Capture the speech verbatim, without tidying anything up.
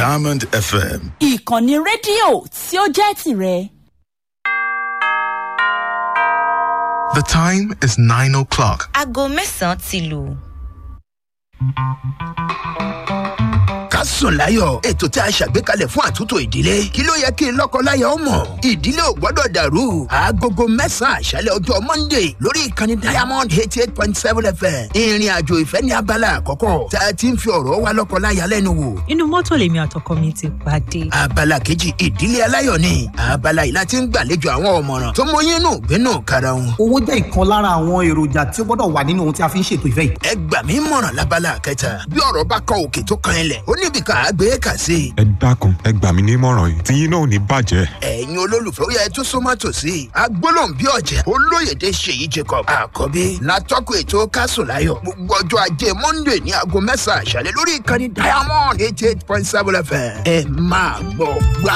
Diamond F M. Ìkànnì rédíò tí ó jẹ́ tìrẹ. The time is nine o'clock. Aago mẹ́sàn-án ti lù. Kásùn láyọ̀ ètò tí a ṣàgbékalẹ̀ fún àtúntò ìdílé kí ló yẹ kí lọ́kọláya ó mọ̀ ìdílé ò gbọ́dọ̀ dàrú agogo mẹ́sàn-án àṣálẹ̀ ọjọ́ Monday lórí ìkànnì Diamond eighty eight point seven F M ìrìn àjò ìfẹ́ ní abala àkọ́kọ́ tá a ti ń fi ọ̀rọ̀ wa lọ́kọláya lẹ́nu wò. Inú mọ́tò lèmi àtọkọ mi ti pàdé. Abala kejì ìdílé aláyọ̀ ni abala yìí láti ń gbàlejò àwọn ọ̀mọ̀ràn tó mọyín nù gbénú kára wọn. Owó jẹ́ ìkan lára àwọn èròjà tí ó gbọ́dọ̀ wà nínú ohun tí a fi ń ṣètò ìfẹ́ yìí. Ẹ gbà mí mọ̀ràn lábala kẹta bí ọ̀rọ̀ bá kọ òkè tó kan ilẹ̀ ó níbi ká gbé kà sí. ẹ dákun ẹ gbà mí nímọ̀ràn yìí tí yín náà ò ní bàjẹ́. ẹ̀yin olólùfẹ́ ó yẹ tó súnmọ́ tòsí agbólóǹbí ọ̀jẹ̀ olóyèdè ṣèyí Jacob àkọ́bí látọ́kùn ètò Kásùn láyọ̀ gbogbo ọjọ́ ajé Monday ní aago mẹ́sàn-án àṣálẹ́ lórí ìkànnì Diamond eighty eight point seven F M ẹ máa gbọ́ gbà.